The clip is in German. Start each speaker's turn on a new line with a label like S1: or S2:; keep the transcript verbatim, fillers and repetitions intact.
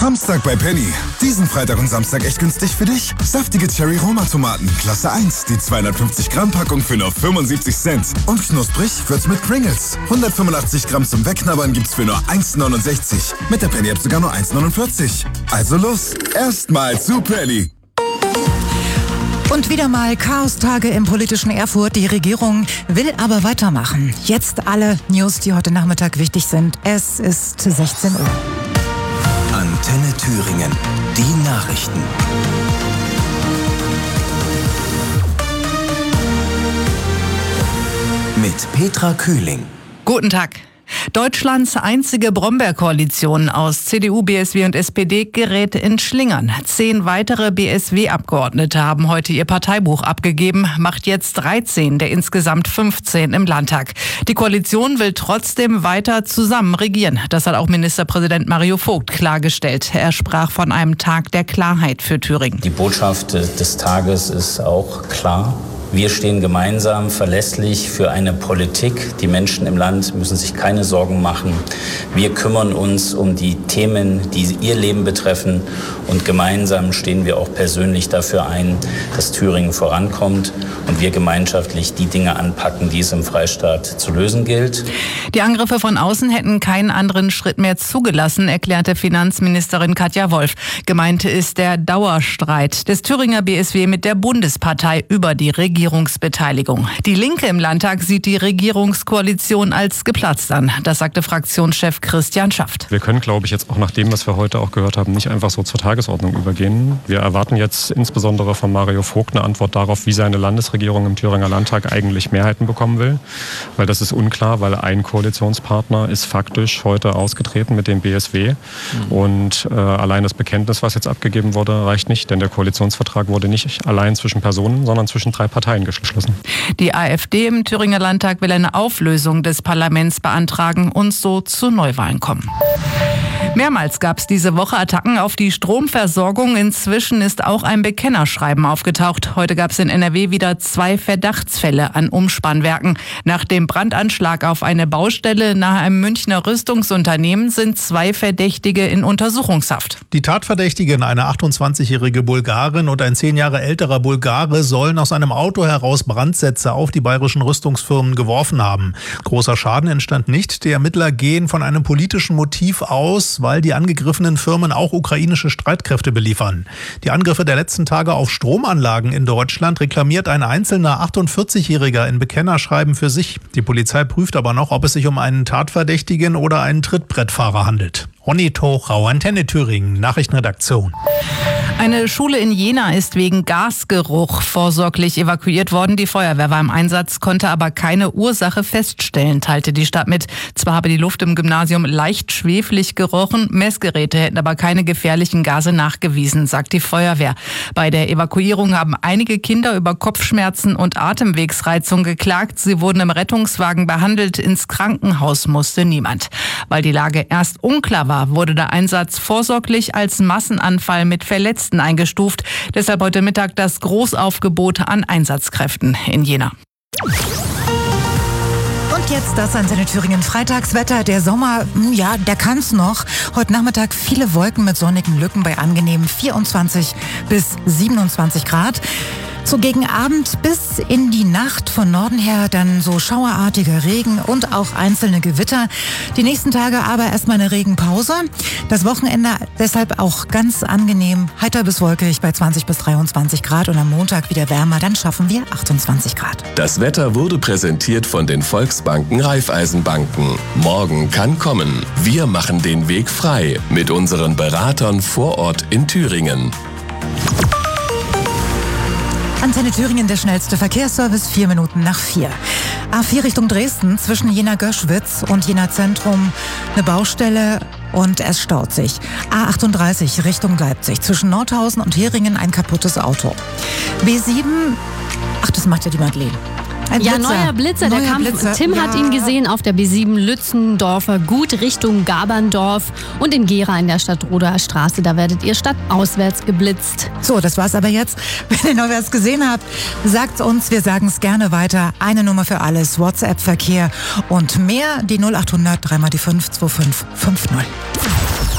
S1: Samstag bei Penny. Diesen Freitag und Samstag echt günstig für dich. Saftige Cherry-Roma-Tomaten, Klasse eins. Die zweihundertfünfzig Gramm Packung für nur fünfundsiebzig Cent. Und knusprig wird's mit Pringles. hundertfünfundachtzig Gramm zum Wegknabbern gibt's für nur eins neunundsechzig. Mit der Penny-App sogar nur eins neunundvierzig. Also los, erstmal zu Penny.
S2: Und wieder mal Chaostage im politischen Erfurt. Die Regierung will aber weitermachen. Jetzt alle News, die heute Nachmittag wichtig sind. Es ist sechzehn Uhr.
S3: Antenne Thüringen. Die Nachrichten. Mit Petra Kühling.
S4: Guten Tag. Deutschlands einzige Brombeerkoalition aus C D U, B S W und S P D gerät in Schlingern. Zehn weitere B S W-Abgeordnete haben heute ihr Parteibuch abgegeben, macht jetzt dreizehn der insgesamt fünfzehn im Landtag. Die Koalition will trotzdem weiter zusammen regieren. Das hat auch Ministerpräsident Mario Vogt klargestellt. Er sprach von einem Tag der Klarheit für Thüringen.
S5: Die Botschaft des Tages ist auch klar. Wir stehen gemeinsam verlässlich für eine Politik. Die Menschen im Land müssen sich keine Sorgen machen. Wir kümmern uns um die Themen, die ihr Leben betreffen. Und gemeinsam stehen wir auch persönlich dafür ein, dass Thüringen vorankommt und wir gemeinschaftlich die Dinge anpacken, die es im Freistaat zu lösen gilt.
S4: Die Angriffe von außen hätten keinen anderen Schritt mehr zugelassen, erklärte Finanzministerin Katja Wolf. Gemeint ist der Dauerstreit des Thüringer B S W mit der Bundespartei über die Regierung. Regierungsbeteiligung. Die Linke im Landtag sieht die Regierungskoalition als geplatzt an. Das sagte Fraktionschef Christian Schaft.
S6: Wir können, glaube ich, jetzt auch nach dem, was wir heute auch gehört haben, nicht einfach so zur Tagesordnung übergehen. Wir erwarten jetzt insbesondere von Mario Vogt eine Antwort darauf, wie seine Landesregierung im Thüringer Landtag eigentlich Mehrheiten bekommen will. Weil das ist unklar, weil ein Koalitionspartner ist faktisch heute ausgetreten mit dem B S W. Mhm. Und äh, allein das Bekenntnis, was jetzt abgegeben wurde, reicht nicht, denn der Koalitionsvertrag wurde nicht allein zwischen Personen, sondern zwischen drei Parteien geschlossen.
S4: Die AfD im Thüringer Landtag will eine Auflösung des Parlaments beantragen und so zu Neuwahlen kommen. Mehrmals gab es diese Woche Attacken auf die Stromversorgung. Inzwischen ist auch ein Bekennerschreiben aufgetaucht. Heute gab es in N R W wieder zwei Verdachtsfälle an Umspannwerken. Nach dem Brandanschlag auf eine Baustelle nahe einem Münchner Rüstungsunternehmen sind zwei Verdächtige in Untersuchungshaft.
S7: Die Tatverdächtigen, eine achtundzwanzigjährige Bulgarin und ein zehn Jahre älterer Bulgare, sollen aus einem Auto heraus Brandsätze auf die bayerischen Rüstungsfirmen geworfen haben. Großer Schaden entstand nicht. Die Ermittler gehen von einem politischen Motiv aus, weil die angegriffenen Firmen auch ukrainische Streitkräfte beliefern. Die Angriffe der letzten Tage auf Stromanlagen in Deutschland reklamiert ein einzelner achtundvierzigjähriger in Bekennerschreiben für sich. Die Polizei prüft aber noch, ob es sich um einen Tatverdächtigen oder einen Trittbrettfahrer handelt. Ronny Tochau, Antenne Thüringen, Nachrichtenredaktion.
S4: Eine Schule in Jena ist wegen Gasgeruch vorsorglich evakuiert worden. Die Feuerwehr war im Einsatz, konnte aber keine Ursache feststellen, teilte die Stadt mit. Zwar habe die Luft im Gymnasium leicht schwefelig gerochen, Messgeräte hätten aber keine gefährlichen Gase nachgewiesen, sagt die Feuerwehr. Bei der Evakuierung haben einige Kinder über Kopfschmerzen und Atemwegsreizung geklagt. Sie wurden im Rettungswagen behandelt, ins Krankenhaus musste niemand. Weil die Lage erst unklar war, wurde der Einsatz vorsorglich als Massenanfall mit Verletzten eingestuft. Deshalb heute Mittag das Großaufgebot an Einsatzkräften in Jena.
S2: Und jetzt das Antenne Thüringen Freitagswetter. Der Sommer, ja, der kann's noch. Heute Nachmittag viele Wolken mit sonnigen Lücken bei angenehmen vierundzwanzig bis siebenundzwanzig Grad. So gegen Abend bis in die Nacht von Norden her dann so schauerartiger Regen und auch einzelne Gewitter. Die nächsten Tage aber erstmal eine Regenpause. Das Wochenende deshalb auch ganz angenehm, heiter bis wolkig bei zwanzig bis dreiundzwanzig Grad und am Montag wieder wärmer, dann schaffen wir achtundzwanzig Grad.
S3: Das Wetter wurde präsentiert von den Volksbanken Raiffeisenbanken. Morgen kann kommen. Wir machen den Weg frei mit unseren Beratern vor Ort in Thüringen.
S2: Antenne Thüringen, der schnellste Verkehrsservice, vier Minuten nach vier. A vier Richtung Dresden, zwischen Jena-Göschwitz und Jena-Zentrum eine Baustelle und es staut sich. A achtunddreißig Richtung Leipzig, zwischen Nordhausen und Heringen ein kaputtes Auto. B sieben, ach, das macht ja die Madeleine. Ein
S8: ja,
S2: Blitzer.
S8: neuer Blitzer, der
S2: neuer
S8: kam.
S2: Blitzer.
S8: Tim
S2: ja.
S8: hat ihn gesehen auf der B sieben Lützendorfer Gut Richtung Gaberndorf und in Gera in der Stadtroder Straße. Da werdet ihr stadtauswärts geblitzt.
S2: So, das war's aber jetzt. Wenn ihr noch was gesehen habt, sagt's uns. Wir sagen es gerne weiter. Eine Nummer für alles, WhatsApp-Verkehr und mehr. Die null achthundert drei mal die fünf zwei fünf fünf null.